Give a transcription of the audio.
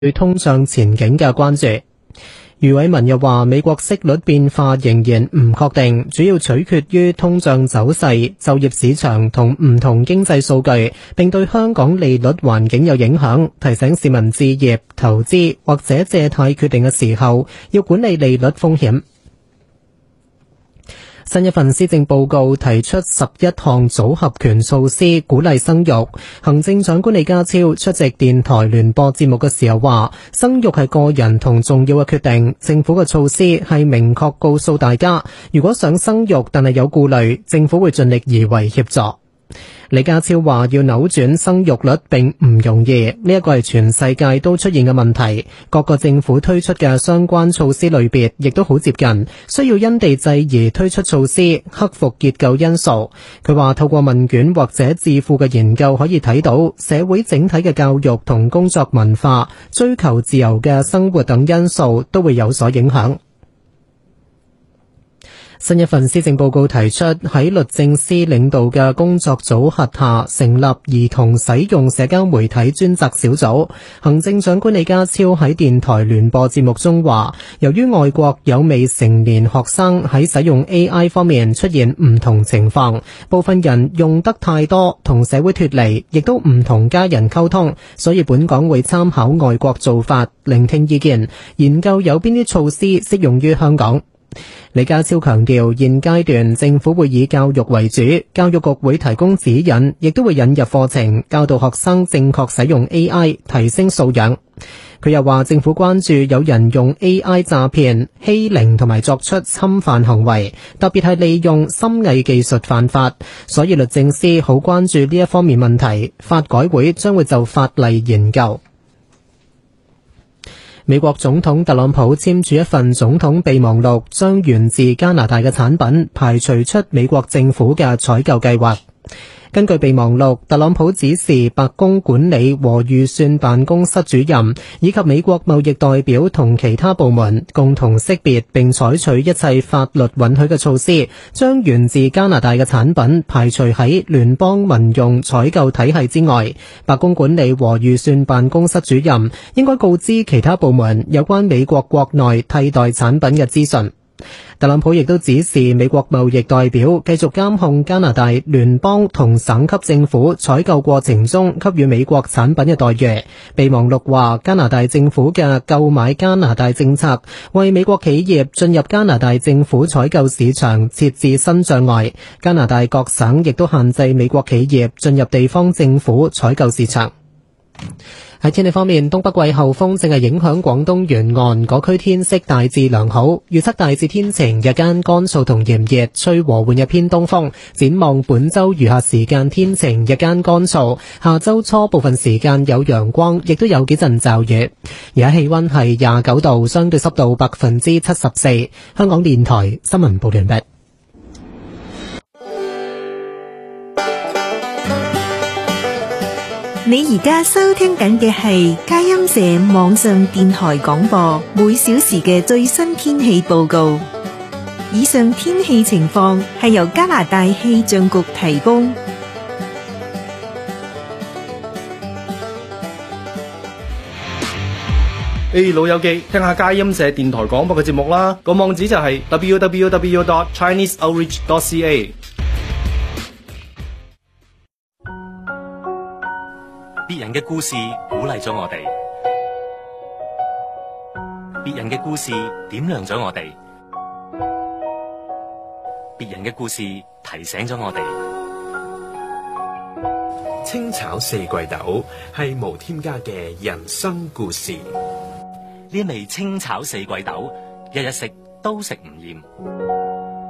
對通脹前景嘅關注。余偉文又話，美國息率變化仍然唔確定，主要取決於通脹走勢、就業市場同唔同經濟數據，並對香港利率環境有影響，提醒市民置業、投資或者借貸決定嘅時候，要管理利率風險。新一份施政報告提出11項組合拳措施，鼓勵生育。行政長官李家超出席電台聯播節目嘅時候話，生育係個人同重要嘅決定，政府嘅措施係明確告訴大家，如果想生育但係有顧慮，政府會盡力而為協助。李家超話，要扭轉生育率並唔容易，呢一個係全世界都出現嘅問題，各個政府推出嘅相關措施類別亦都好接近，需要因地制宜推出措施，克服結構因素。佢話透過問卷或者智庫嘅研究可以睇到，社會整體嘅教育同工作文化、追求自由嘅生活等因素都會有所影響。新一份施政報告提出，喺律政司領導嘅工作組轄下成立兒童使用社交媒體專責小組。行政長官李家超喺電台聯播節目中話，由於外國有未成年學生喺使用 AI 方面出現唔同情況，部分人用得太多，同社會脫離，亦都唔同家人溝通，所以本港會參考外國做法，聆聽意見，研究有邊啲措施適用於香港。李家超強調，現階段政府會以教育為主，教育局會提供指引，亦都會引入課程，教導學生正確使用 AI， 提升素養。佢又話，政府關注有人用 AI 詐騙、欺凌同埋作出侵犯行為，特別係利用深偽技術犯法，所以律政司好關注呢一方面問題，法改會將會就法例研究。美國總統特朗普簽署一份總統備忘錄，將源自加拿大嘅產品排除出美國政府嘅採購計劃。根據備忘錄，特朗普指示白宮管理和預算辦公室主任以及美國貿易代表同其他部門共同識別並採取一切法律允許嘅措施，將源自加拿大嘅產品排除喺聯邦民用採購體系之外。白宮管理和預算辦公室主任應該告知其他部門有關美國國內替代產品嘅資訊。特朗普亦都指示美國貿易代表繼續監控加拿大聯邦同省級政府採購過程中給予美國產品嘅待遇。備忘錄話，加拿大政府嘅購買加拿大政策為美國企業進入加拿大政府採購市場設置新障礙。加拿大各省亦都限制美國企業進入地方政府採購市場。喺天氣方面，東北季候風正係影響廣東沿岸，嗰區天色大致良好，預測大致天晴，日間乾燥同炎熱，吹和緩嘅偏東風。展望本周餘下時間天晴，日間乾燥，下周初部分時間有陽光，亦都有幾陣驟雨。而家氣溫係29度，相對濕度74%。香港電台新聞報完畢。 你而家收聽緊嘅係佳音社網上電台廣播，每小時嘅最新天氣報告。以上天氣情況係由加拿大氣象局提供。 老友記，聽下佳音社電台廣播嘅節目啦，個網址就係 www.chineseoutreach.ca。 別人嘅故事鼓勵咗我哋，別人嘅故事點亮咗我哋，別人嘅故事提醒咗我哋。 清炒四季豆係無添加嘅人生故事。 呢味清炒四季豆，日日食都食唔厭。